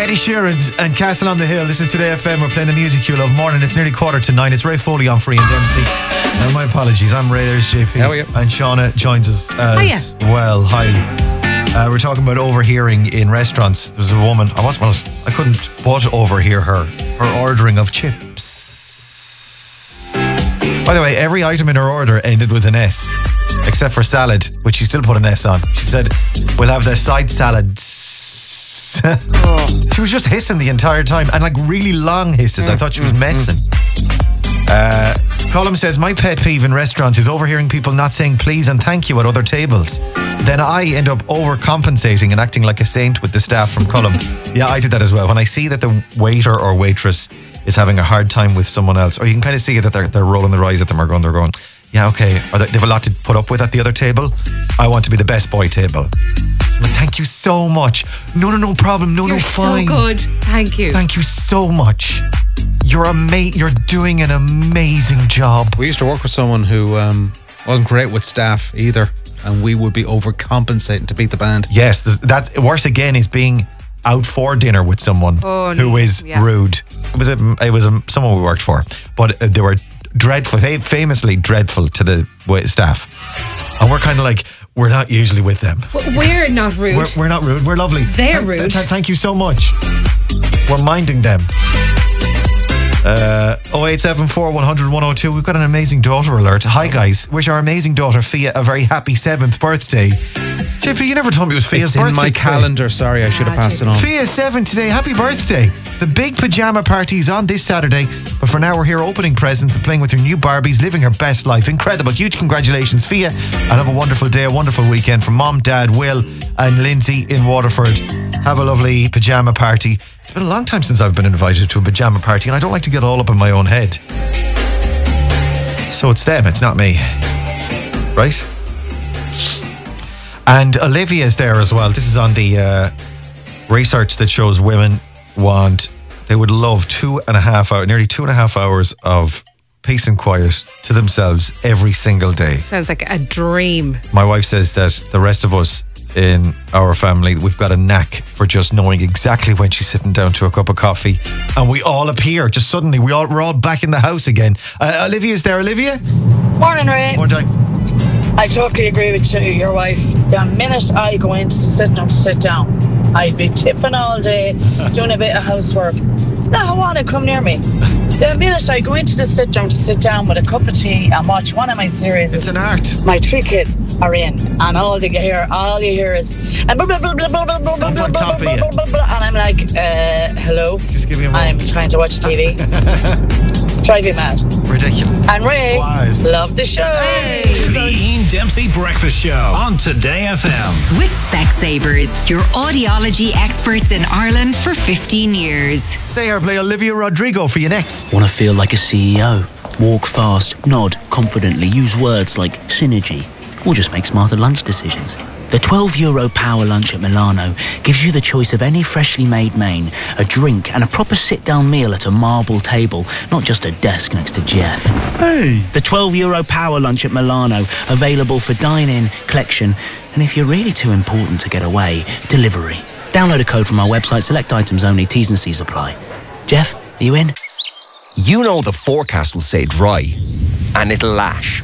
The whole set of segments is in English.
Eddie Sheeran and Castle on the Hill. This is Today FM. We're playing the music you love. Morning. It's nearly 8:45. It's Ray Foley on Free and Dempsey. My apologies. I'm Ray. There's JP. How are you? And Shauna joins us as well. Hi. We're talking about overhearing in restaurants. There's a woman. I couldn't but overhear her ordering of chips. By the way, every item in her order ended with an S, except for salad, which she still put an S on. She said, "We'll have the side salad." She was just hissing the entire time, and like really long hisses. I thought she was messing. Colm says, my pet peeve in restaurants is overhearing people not saying please and thank you at other tables. Then I end up overcompensating and acting like a saint with the staff from Colm. Yeah, I did that as well. When I see that the waiter or waitress is having a hard time with someone else, or you can kind of see that they're rolling their eyes at them, or they're going, yeah, okay, or they have a lot to put up with at the other table. I want to be the best boy table. I'm like, thank you so much. No problem. No, fine. You're so good. Thank you. Thank you so much. You're doing an amazing job. We used to work with someone who wasn't great with staff either, and we would be overcompensating to beat the band. Yes, that worse again is being out for dinner with someone who is rude. It was someone we worked for, but they were dreadful, famously dreadful to the staff. And we're kind of like, we're not usually with them. We're not rude. We're not rude. We're lovely. They're rude. Thank you so much. We're minding them. 0874 100 102. We've got an amazing daughter alert. Hi guys, wish our amazing daughter Fia a very happy 7th birthday. JP, you never told me it was Fia's birthday. It's in my calendar. Sorry, I should have passed it on. Fia's 7 today. Happy birthday. The big pajama party is on this Saturday, but for now we're here opening presents and playing with her new Barbies, living her best life. Incredible. Huge congratulations, Fia, and have a wonderful day, a wonderful weekend from Mom, Dad, Will and Lindsay in Waterford. Have a lovely pajama party. It's been a long time since I've been invited to a pajama party, and I don't like to get all up in my own head. So it's them, it's not me. Right? And Olivia's there as well. This is on the research that shows women they would love nearly 2.5 hours of peace and quiet to themselves every single day. Sounds like a dream. My wife says that the rest of us in our family, we've got a knack for just knowing exactly when she's sitting down to a cup of coffee, and we all appear just suddenly. We're all back in the house again. Olivia's there. Olivia? Morning, Ray. Morning. I totally agree with you, your wife. The minute I go in to sit down, I'd be tipping all day, doing a bit of housework. Now, want to come near me. The minute I go into the sit down with a cup of tea and watch one of my series. It's an art. My 3 kids are in, and all you hear is and blah, blah, blah, blah, blah, blah, blah, blah, blah, blah, blah, blah, blah, and I'm like, hello. Just give me a moment. I'm trying to watch TV. Drive you mad. Ridiculous. And Ray, love the show. Hey. The Ian Dempsey Breakfast Show on Today FM. With Specsavers, your audiology experts in Ireland for 15 years. Stay here, play Olivia Rodrigo for you next. Want to feel like a CEO? Walk fast, nod confidently, use words like synergy, or just make smarter lunch decisions. The €12 power lunch at Milano gives you the choice of any freshly made main, a drink and a proper sit-down meal at a marble table, not just a desk next to Jeff. Hey! The €12 power lunch at Milano, available for dine-in, collection, and if you're really too important to get away, delivery. Download a code from our website, select items only, T's and C's apply. Jeff, are you in? You know the forecast will say dry, and it'll lash.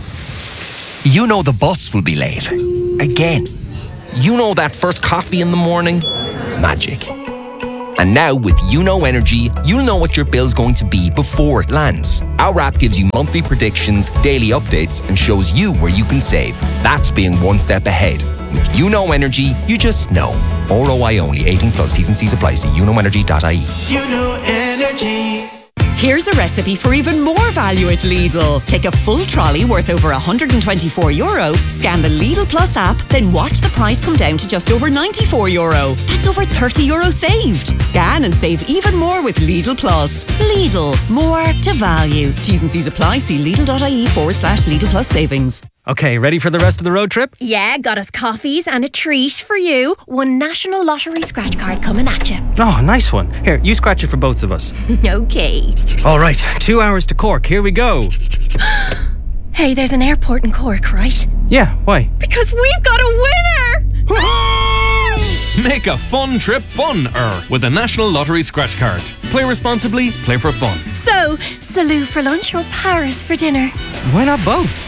You know the bus will be late. Again. You know that first coffee in the morning? Magic. And now with YouKnow Energy, you'll know what your bill's going to be before it lands. Our app gives you monthly predictions, daily updates, and shows you where you can save. That's being one step ahead. With YouKnow Energy, you just know. ROI only. 18 plus. T's and C's apply. See youknowenergy.ie. YouKnow Energy. Here's a recipe for even more value at Lidl. Take a full trolley worth over €124, scan the Lidl Plus app, then watch the price come down to just over €94. That's over €30 saved. Scan and save even more with Lidl Plus. Lidl, more to value. T's and C's apply. See lidl.ie/Lidl Plus savings. Okay, ready for the rest of the road trip? Yeah, got us coffees and a treat for you. One National Lottery scratch card coming at you. Oh, nice one. Here, you scratch it for both of us. Okay. All right, 2 hours to Cork. Here we go. Hey, there's an airport in Cork, right? Yeah, why? Because we've got a winner! Make a fun trip fun-er with a National Lottery scratch card. Play responsibly, play for fun. So, Salou for lunch or Paris for dinner? Why not both?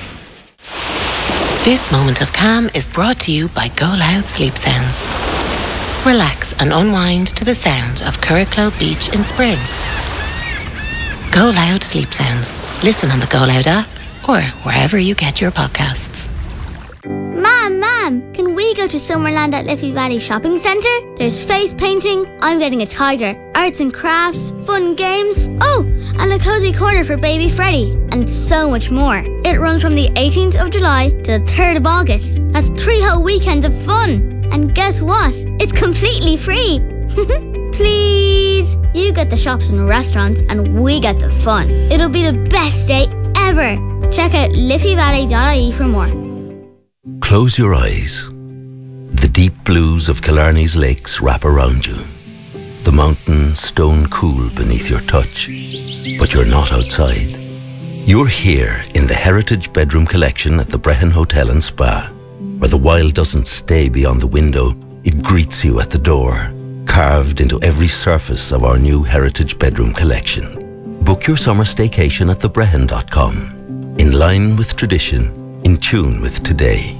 This moment of calm is brought to you by Go Loud Sleep Sounds. Relax and unwind to the sound of Curracloe Beach in spring. Go Loud Sleep Sounds. Listen on the Go Loud app or wherever you get your podcasts. Mom, can we go to Summerland at Liffey Valley Shopping Centre? There's face painting, I'm getting a tiger, arts and crafts, fun games, and a cozy corner for baby Freddie, and so much more. It runs from the 18th of July to the 3rd of August. That's 3 whole weekends of fun. And guess what? It's completely free. Please. You get the shops and restaurants and we get the fun. It'll be the best day ever. Check out liffeyvalley.ie for more. Close your eyes. The deep blues of Killarney's lakes wrap around you. The mountains stone cool beneath your touch. But you're not outside. You're here in the Heritage Bedroom Collection at the Brehon Hotel and Spa, where the wild doesn't stay beyond the window, it greets you at the door, carved into every surface of our new Heritage Bedroom Collection. Book your summer staycation at thebrehon.com. In line with tradition, in tune with today.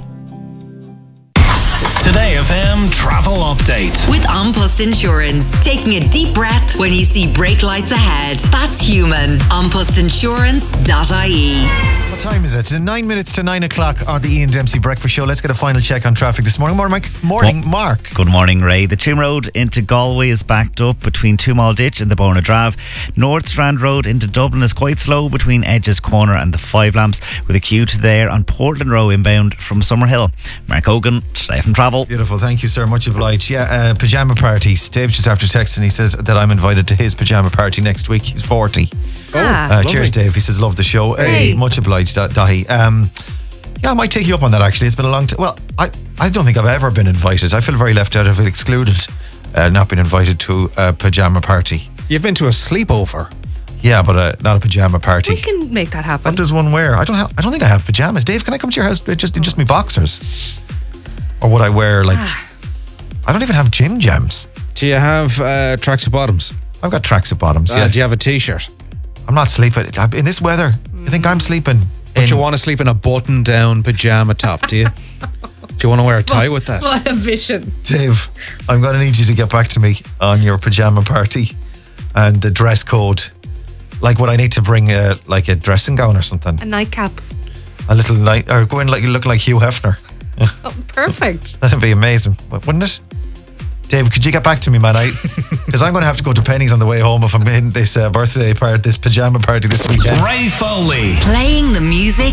Today FM travel update. With An Post Insurance. Taking a deep breath when you see brake lights ahead. That's human. AnPostInsurance.ie. What time is it? 9 minutes to 9 o'clock on the Ian Dempsey Breakfast Show. Let's get a final check on traffic this morning. Morning, Mark. Good morning, Ray. The Toome Road into Galway is backed up between Toomall Ditch and the Bona Drave. North Strand Road into Dublin is quite slow between Edges Corner and the Five Lamps, with a queue to there on Portland Row inbound from Summerhill. Mark Hogan, Today FM Travel. Beautiful, thank you, sir. Much obliged. Pyjama parties. Dave just after texting, he says that I'm invited to his pyjama party next week. He's 40. Cheers, Dave. He says, love the show. Hey, much obliged, Dahi. I might take you up on that, actually. It's been a long time. Well, I don't think I've ever been invited. I feel very left out. I feel excluded, not being invited to a pyjama party. You've been to a sleepover. Yeah, but not a pyjama party. We can make that happen. What does one wear? I don't think I have pajamas. Dave, can I come to your house in just me boxers? Or would I wear I don't even have gym jams. Do you have tracksuit bottoms? I've got tracksuit bottoms. Yeah. Do you have a t-shirt? I'm not sleeping in this weather. You think I'm sleeping? But you want to sleep in a button-down pajama top, do you? Do you want to wear a tie with that? What a vision. Dave, I'm going to need you to get back to me on your pajama party and the dress code. Like, would I need to bring a dressing gown or something? A nightcap. A little night, or go in like you look like Hugh Hefner. Oh, perfect. That'd be amazing, wouldn't it? Dave, could you get back to me, man? Because I'm going to have to go to Penny's on the way home if I'm in this this pajama party this weekend. Ray Foley. Playing the music